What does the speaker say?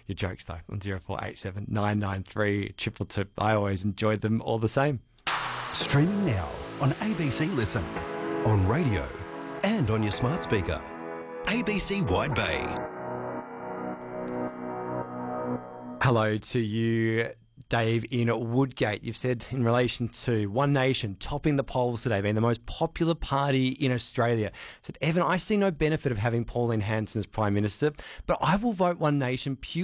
your jokes, though, on 0487 993 222. I always enjoyed them all the same. Streaming now on ABC Listen, on radio and on your smart speaker. ABC Wide Bay. Hello to you, Dave in Woodgate. You've said in relation to One Nation topping the polls today, being the most popular party in Australia. Said, Evan, I see no benefit of having Pauline Hanson as Prime Minister, but I will vote One Nation purely